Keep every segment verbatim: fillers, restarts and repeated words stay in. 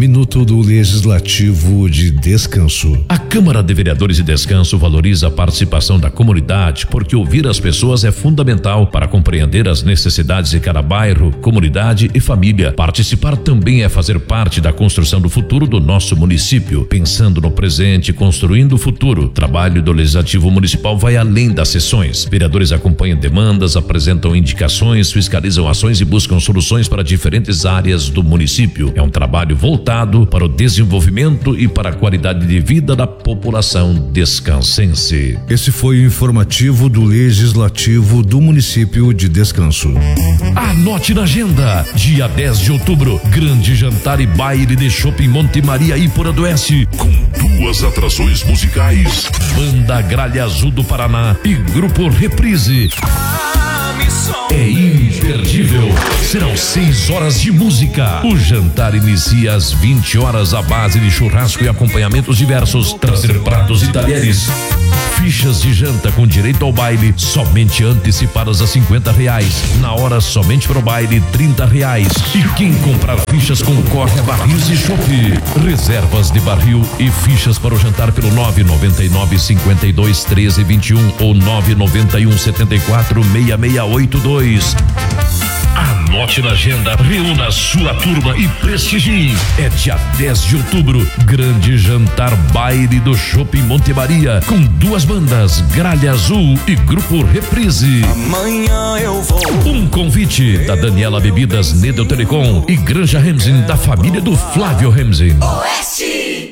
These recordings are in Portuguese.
Minuto do Legislativo de Descanso. A Câmara de Vereadores de Descanso valoriza a participação da comunidade, porque ouvir as pessoas é fundamental para compreender as necessidades de cada bairro, comunidade e família. Participar também é fazer parte da construção do futuro do nosso município, pensando no presente, construindo o futuro. O trabalho do Legislativo Municipal vai além das sessões. Vereadores acompanham demandas, apresentam indicações, fiscalizam ações e buscam soluções para diferentes áreas do município. É um trabalho voltado para o desenvolvimento e para a qualidade de vida da população descansense. Esse foi o informativo do Legislativo do município de Descanso. Anote na agenda, dia dez de outubro, grande jantar e baile de Shopping Monte Maria Ípora do Oeste, com duas atrações musicais, Banda Gralha Azul do Paraná e Grupo Reprise. É imperdível. Serão seis horas de música. O jantar inicia às vinte horas à base de churrasco e acompanhamentos diversos. Trazer pratos e talheres. Fichas de janta com direito ao baile, somente antecipadas a cinquenta reais. Na hora, somente para o baile, trinta reais. E quem comprar fichas concorre a barris de chope. Reservas de barril e fichas para o jantar pelo nove nove nove, cinco dois, um três dois um ou nove nove um, sete quatro, seis seis oito dois. Anote na agenda, reúna sua turma e prestigie. É dia dez de outubro, grande jantar baile do Shopping Monte Maria, com duas bandas, Gralha Azul e Grupo Reprise. Amanhã eu vou. Um convite da Daniela Bebidas, Nedel Telecom e Granja Remzin, da família do Flávio Remzin. Oeste.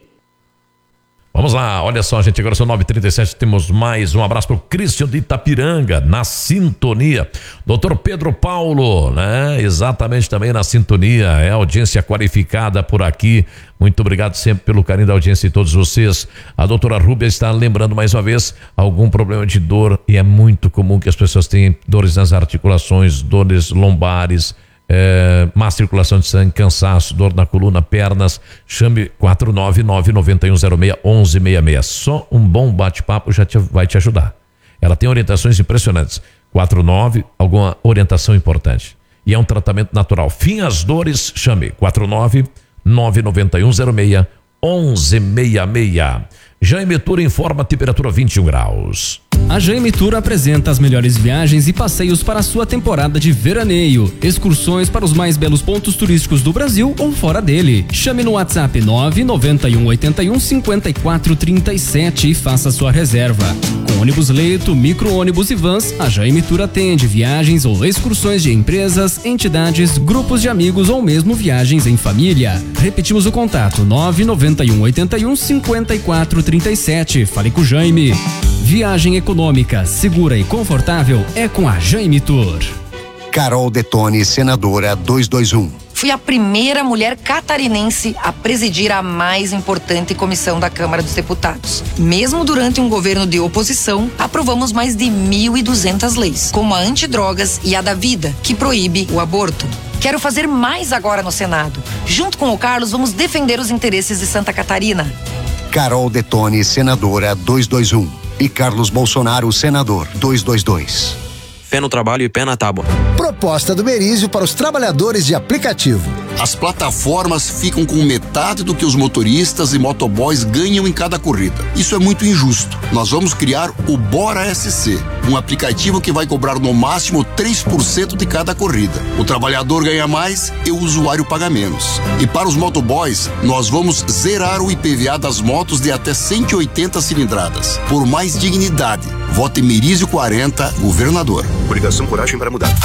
Vamos lá, olha só, gente, agora são nove e trinta e sete, temos mais um abraço pro Cristian de Itapiranga, na sintonia. Doutor Pedro Paulo, né? Exatamente, também na sintonia, é audiência qualificada por aqui. Muito obrigado sempre pelo carinho da audiência de todos vocês. A doutora Rúbia está lembrando mais uma vez algum problema de dor, e é muito comum que as pessoas tenham dores nas articulações, dores lombares, É, má circulação de sangue, cansaço, dor na coluna, pernas. Chame quatro nove nove, nove um zero seis, um um seis seis. Só um bom bate-papo já te, vai te ajudar. Ela tem orientações impressionantes. quatro nove, alguma orientação importante. E é um tratamento natural. Fim às dores, chame quatro nove nove nove um zero seis, um um seis seis. Jaime Tour informa a temperatura vinte e um graus. A Jaime Tour apresenta as melhores viagens e passeios para a sua temporada de veraneio. Excursões para os mais belos pontos turísticos do Brasil ou fora dele. Chame no WhatsApp nove nove um oito um, cinco quatro três sete e faça sua reserva. Com ônibus leito, micro-ônibus e vans, a Jaime Tour atende viagens ou excursões de empresas, entidades, grupos de amigos ou mesmo viagens em família. Repetimos o contato nove nove um oito um, cinco quatro três sete. Fale com o Jaime. Viagem econômica, segura e confortável é com a Jaime Tour. Carol Detone, senadora duzentos e vinte e um. Fui a primeira mulher catarinense a presidir a mais importante comissão da Câmara dos Deputados. Mesmo durante um governo de oposição, aprovamos mais de mil e duzentas leis, como a antidrogas e a da vida, que proíbe o aborto. Quero fazer mais agora no Senado. Junto com o Carlos, vamos defender os interesses de Santa Catarina. Carol Detone, senadora duzentos e vinte e um. E Carlos Bolsonaro, senador duzentos e vinte e dois. Pé no trabalho e pé na tábua. Proposta do Merizio para os trabalhadores de aplicativo. As plataformas ficam com metade do que os motoristas e motoboys ganham em cada corrida. Isso é muito injusto. Nós vamos criar o Bora S C, um aplicativo que vai cobrar no máximo três por cento de cada corrida. O trabalhador ganha mais e o usuário paga menos. E para os motoboys, nós vamos zerar o I P V A das motos de até cento e oitenta cilindradas. Por mais dignidade, vote Merizio quarenta, governador. Coligação Coragem para Mudar.